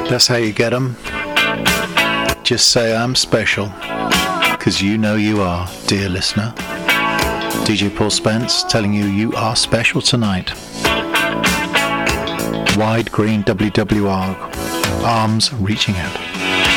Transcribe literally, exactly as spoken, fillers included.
That's how you get them. Just say I'm special, because you know you are, dear listener. D J Paul Spence telling you you are special tonight. Wide green W W R, arms reaching out.